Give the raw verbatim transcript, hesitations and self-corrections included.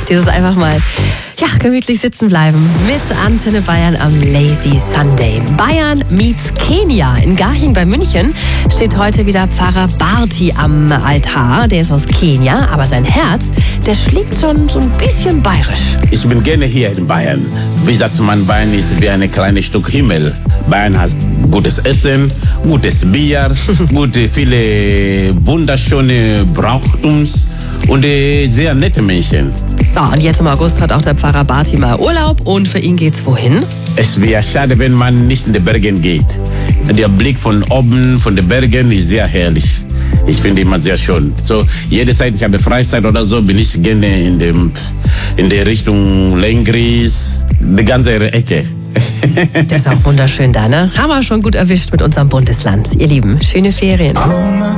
Dieses einfach mal, ja, gemütlich sitzen bleiben mit Antenne Bayern am Lazy Sunday. Bayern meets Kenia. In Garching bei München steht heute wieder Pfarrer Barti am Altar. Der ist aus Kenia, aber sein Herz, der schlägt schon so ein bisschen bayerisch. Ich bin gerne hier in Bayern. Wie sagt man, Bayern ist wie ein kleines Stück Himmel. Bayern hat gutes Essen, gutes Bier, gute, viele wunderschöne Brauchtums und sehr nette Menschen. Oh, und jetzt im August hat auch der Pfarrer Barti mal Urlaub und für ihn geht's wohin? Es wäre schade, wenn man nicht in die Bergen geht. Der Blick von oben, von den Bergen ist sehr herrlich. Ich finde immer sehr schön. So, jede Zeit, ich habe Freizeit oder so, bin ich gerne in, dem, in der Richtung Lengries, die ganze Ecke. Das ist auch wunderschön da, ne? Haben wir schon gut erwischt mit unserem Bundesland. Ihr Lieben, schöne Ferien.